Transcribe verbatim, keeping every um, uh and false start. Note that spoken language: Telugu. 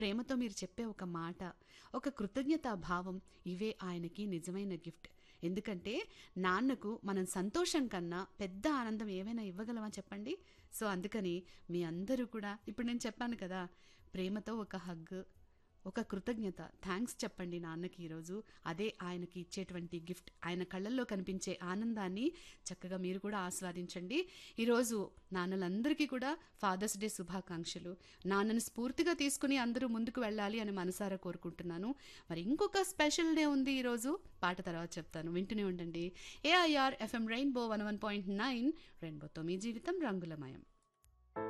ప్రేమతో మీరు చెప్పే ఒక మాట, ఒక కృతజ్ఞతా భావం ఇవే ఆయనకి నిజమైన గిఫ్ట్. ఎందుకంటే నాన్నకు మనం సంతోషం కన్నా పెద్ద ఆనందం ఏమైనా ఇవ్వగలమా చెప్పండి? సో, అందుకని మీ అందరూ కూడా ఇప్పుడు నేను చెప్పాను కదా! ప్రేమతో ఒక హగ్, ఒక కృతజ్ఞత, థ్యాంక్స్ చెప్పండి నాన్నకి ఈరోజు. అదే ఆయనకి ఇచ్చేటువంటి గిఫ్ట్. ఆయన కళ్ళల్లో కనిపించే ఆనందాన్ని చక్కగా మీరు కూడా ఆస్వాదించండి. ఈరోజు నాన్నలందరికీ కూడా ఫాదర్స్ డే శుభాకాంక్షలు. నాన్నని స్ఫూర్తిగా తీసుకుని అందరూ ముందుకు వెళ్ళాలి అని మనసారా కోరుకుంటున్నాను. మరి ఇంకొక స్పెషల్ డే ఉంది ఈరోజు. పాట తర్వాత చెప్తాను. వింటూనే ఉండండి. AIR FM rainbow one one point nine రెయిన్బోతో మీ జీవితం రంగులమయం.